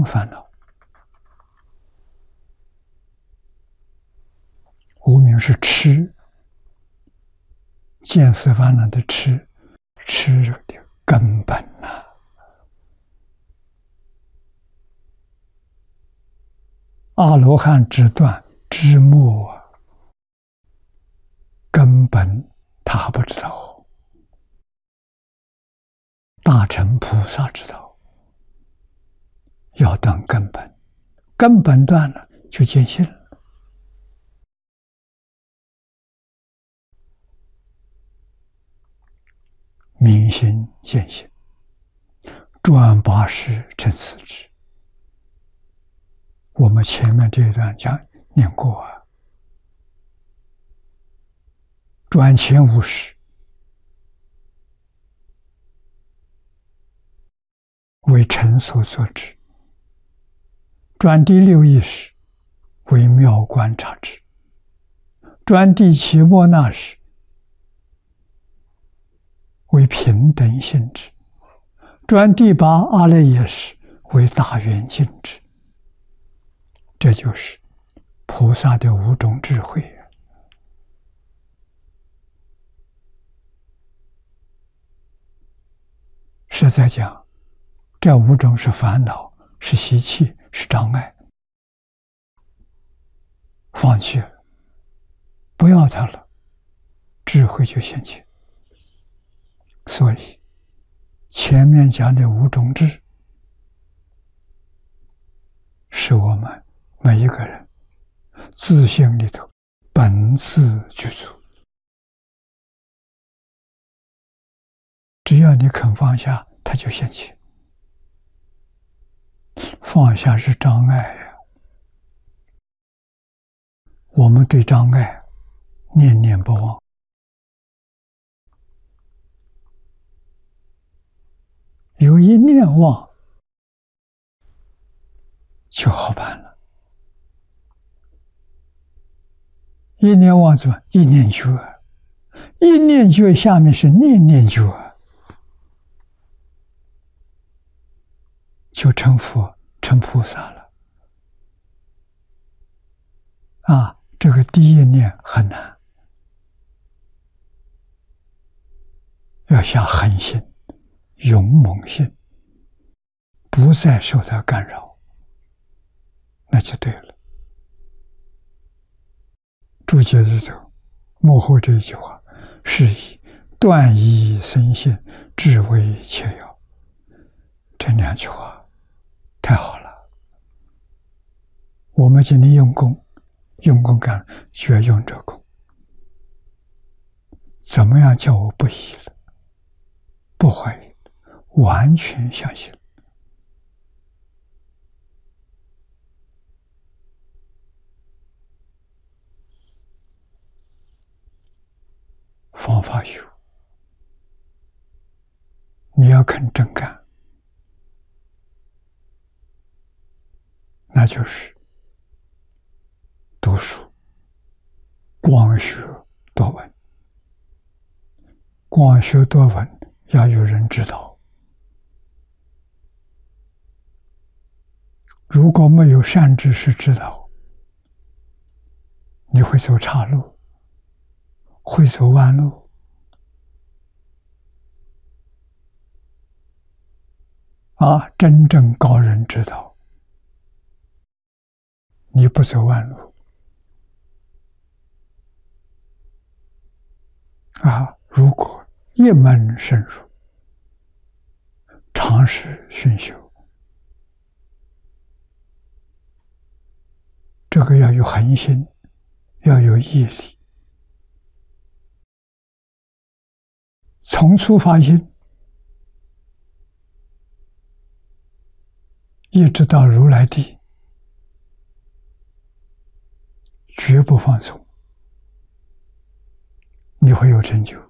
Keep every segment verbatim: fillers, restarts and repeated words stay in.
烦恼。无明是痴，见思烦恼的痴，痴的根本呐、啊。阿罗汉只断知末啊，根本他还不知道，大乘菩萨知道，要断根本，根本断了就见性了。明心见性，转八识成四智。我们前面这一段讲念过啊，转前五识为尘所所知，转第六意识为妙观察智，转第七末那识为平等性质，转第八阿赖耶识为大圆镜智。这就是菩萨的五种智慧。实在讲，这五种是烦恼，是习气，是障碍，放弃了，不要它了，智慧就现前。所以前面讲的五种智，是我们每一个人自性里头本自具足。只要你肯放下，它就现前。放下是障碍呀，我们对障碍念念不忘。有一念忘，就好办了。一念忘怎么？一念觉，一念觉下面是念念觉，就成佛成菩萨了。啊，这个第一念很难，要下狠心勇猛心，不再受它干扰，那就对了。注解里头幕后这一句话，是以断疑生信，智为切要。这两句话太好了。我们今天用功，用功干觉用这功，怎么样叫我不疑了，不怀疑，完全相信。方法有，你要肯真干，那就是读书，光学多闻，光学多闻要有人指导。如果没有善知识指导，你会走岔路，会走弯路。啊，真正高人指导，你不走弯路。啊，如果一门深入，长时熏修，这个要有恒心，要有毅力。从初发心，一直到如来地，绝不放松，你会有成就。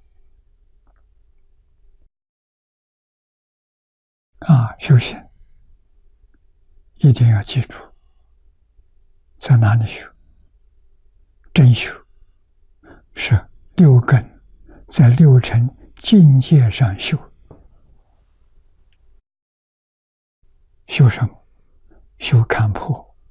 啊，修行一定要记住，在哪里修？真修是六根在六尘境界上修。修什么？ 修看破，